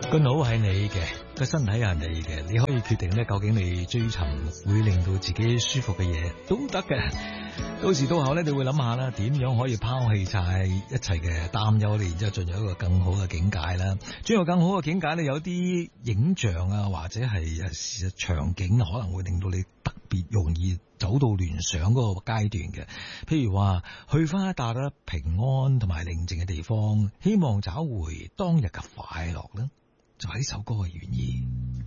個腦係你嘅，個身體係你嘅，你可以決定咧，究竟你追尋會令到自己舒服嘅嘢都得嘅。到時到後咧，你會諗下啦，點樣可以拋棄晒一切嘅擔憂，然之後進入一個更好嘅境界啦。進入更好嘅境界咧，有啲影像啊，或者係事實場景，可能會令到你特別容易走到聯想嗰個階段嘅。譬如話去翻一笪咧平安同埋寧靜嘅地方，希望找回當日嘅快樂啦。就係呢首歌嘅原意。